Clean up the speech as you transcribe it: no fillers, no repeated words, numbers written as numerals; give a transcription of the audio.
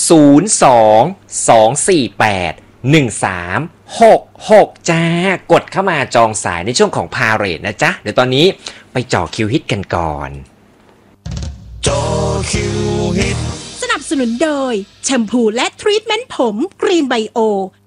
02-248-1366จ้ากดเข้ามาจองสายในช่วงของพาเหรดนะจ๊ะเดี๋ยวตอนนี้ไปจ่อคิวฮิตกันก่อนจอคิวฮิตสนับสนุนโดยแชมพูและทรีทเมนต์ผมกรีนไบโอ